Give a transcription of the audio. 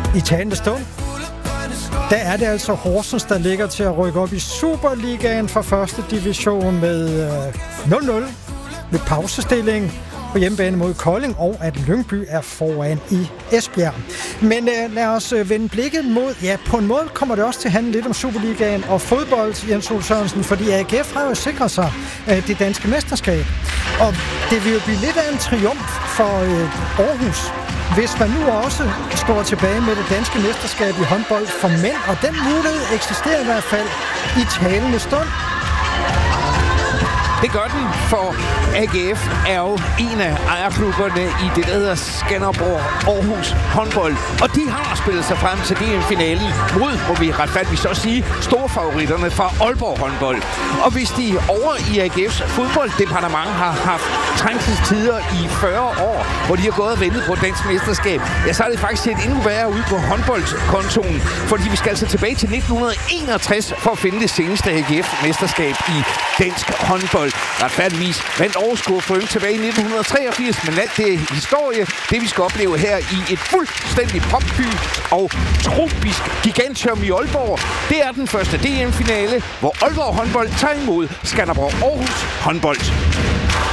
I talende stund, der er det altså Horsens, der ligger til at rykke op i Superligaen fra første division med 0-0 med pausestilling på hjemmebane mod Kolding, og at Lyngby er foran i Esbjerg. Men lad os vende blikket mod, ja, på en måde kommer det også til at handle lidt om Superligaen og fodbold, Jens Ole Sørensen, fordi AGF har jo sikret sig det danske mesterskab. Og det vil jo blive lidt af en triumf for Aarhus, hvis man nu også står tilbage med det danske mesterskab i håndbold for mænd, og den mulighed eksisterer i hvert fald i talende stund. Det gør den, for AGF er jo en af ejerklubberne i det, der hedder Skanderborg Aarhus håndbold. Og de har spillet sig frem til DM-finalen mod, må vi retfærdigt så sige, storfavoritterne fra Aalborg håndbold. Og hvis de over i AGF's fodbolddepartement har haft trængselstider i 40 år, hvor de har gået og ventet på et dansk mesterskab, ja, så er det faktisk set endnu værre ud på håndboldkontoen. Fordi vi skal altså tilbage til 1961 for at finde det seneste AGF-mesterskab i dansk håndbold. Retfærdigvis vandt Aarhus KFUM tilbage i 1983, men alt det historie, det vi skal opleve her i et fuldstændig popfyldt og tropisk gigantium i Aalborg, det er den første DM-finale, hvor Aalborg håndbold tager imod Skanderborg Aarhus håndbold.